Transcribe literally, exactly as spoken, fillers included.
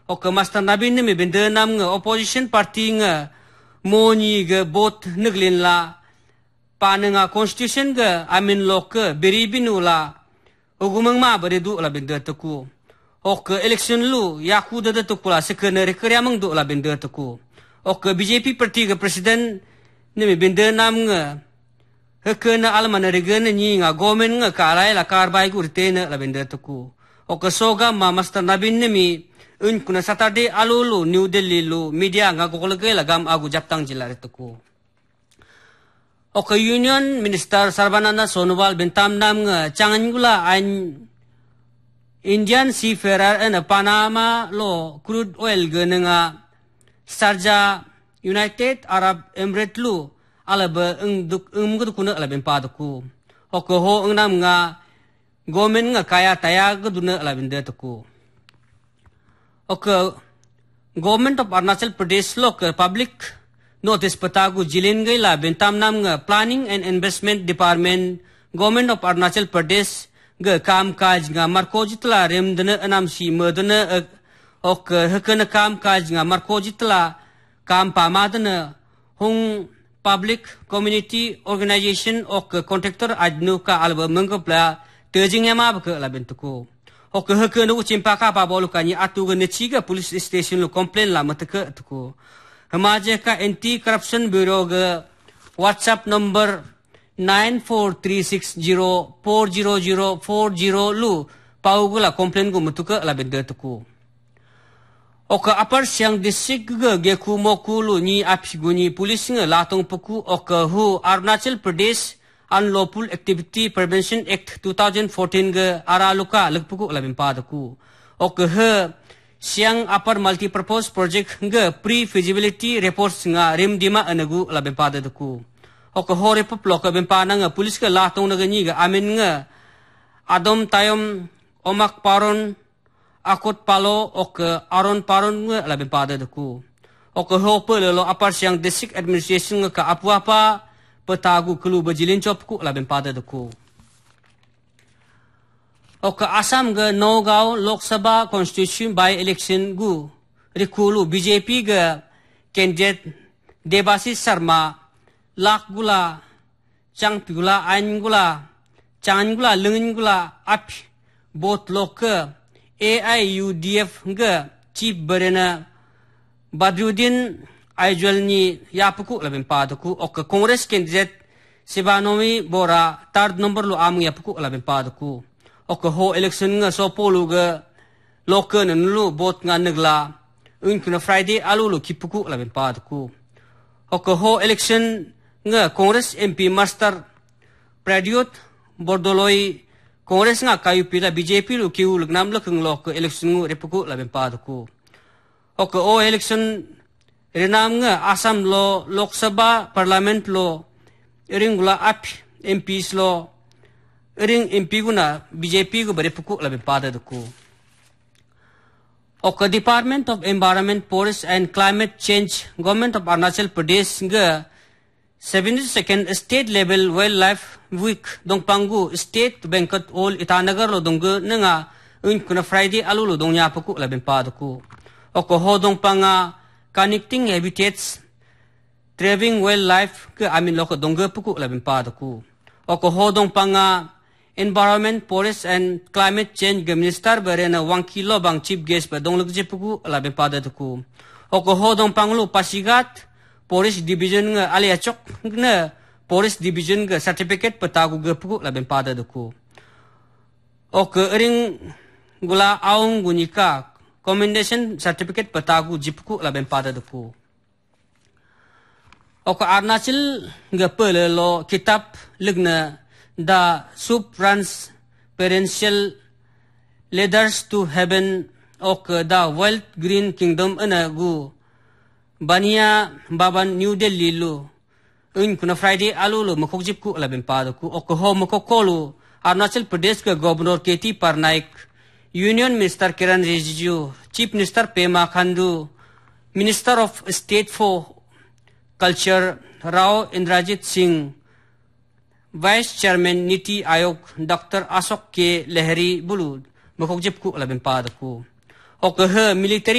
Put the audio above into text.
ok master nabin ni mi bende nam nga opposition party nga moni ga bot neglin la pa nga constitution ga amin lok ke beribinu la ugumang ma beredu la bende teku ok election lu yaku da teku la sekene rekeryamang du la bende teku ok B J P party ga president ni mi bende nam nga hekena alman regana ni nga government nga kalai la karbai gu retena la bende teku ok soga ma master nabin ni mi un kuna Saturday alulu New Delhi lu media nga kokolagay lagam agu japtang jila retuku ok union minister Sarbananda Sonowal bentam nam nga changan gula an Indian seafarer and Panama lo crude oil gana nga Sharjah United Arab Emirates lu alaba ang duk ang mga dukuna alabin padaku ok ho ang nam nga government nga kaya tayag duna alabin dataku ok government of Arunachal Pradesh lo ke public notice patagu jilin gay la bentam nam nga planning and investment department government of Arunachal Pradesh ga kam kaj nga markojitla rem dana anam si madana ok hekana kam kaj nga markojitla kam pamadana hung public community organization ok contractor adnu ka alba mengkapla tejing yama baka la bentuku ok heke no chimpa ka pa bolu kani atu ga nechiga police station lo complain la mataka tuku hamaje ka anti corruption bureau ga whatsapp number nine four three six zero four zero zero four zero lu pau gula complain gu matuka la bentuku ok apar siang district ga geku mokulu ni apiguni police nga latong puku ok hu Arunachal Pradesh Unlawful Activity Prevention Act twenty fourteen ga araluka lagpuku labin padaku ok he siang apar multi-purpose project ga pre-feasibility reports nga rimdima anagu labin padaku ok ho repop lo ka bimpa nga police ga latong na ganyi ga amin nga adom tayom omak paron akot palo ok aron paron nga labin padaku ok ho pe lo apar siang district administration nga ka apa petagu kelu bajilin chopku labin padaku ok Assam ga Nagaon Lok Sabha constitution by election gu rikulu B J P ga candidate Debashish Sharma lak gula chang pigula ain gula chan gula lengin gula ap bot lok A I U D F ga chief berena Badruddin Aijwal ni yapuku labin padaku ok Congress candidate Sibanomi Bora third number lo amu yapuku labin padaku ok ho election nga so polu ga loka nanulu bot nga nagla un kuna Friday alu lo kipuku labin padaku ok ho election nga Congress M P Master Pradyut Bordoloi Congress nga kayu pila B J P lu kiu lugnam lo kung lo ke election ngu repuku labin padaku ok o election rinam nga Assam lo Lok Sabha Parliament lo iring gula ap M Ps lo iring M P guna B J P gu berepuku labin padaku ok Department of Environment Forest and Climate Change Government of Arunachal Pradesh nga seventy-second State Level Wildlife Week dong panggu State Banquet Hall Itanagar lo dongga nga un kuna Friday alu lo dong nyapaku labin padaku ok ho dong panga connecting habitats thriving wildlife ke amin lo ko dongga puku labin padaku ok ho dong panga environment forest and climate change ge minister berena one kilo bang chief guest ba dong lugje puku labin padaku ok ho dong panglu Pasigat Forest Division nga ali achok na Forest Division ga certificate patagu ga puku labin padaku ok ring gula aung gunika commendation certificate patagu jipuku labin padaku ok Arunachal ga pele lo kitab ligna the soup runs Perennial Leaders to Heaven ok the Wild Green Kingdom anagu Bania baban New Delhi lo un kuna Friday alu lo makokjipku labin padaku ok ho makokolu Arunachal Pradesh ka Governor K T Parnaik Union Minister Kiran Rijiju Chief Minister Pema Khandu Minister of State for Culture Rao Indrajit Singh Vice Chairman Niti Ayog Doctor Ashok K Lahiri Bulu makokjipku labin padaku ok he military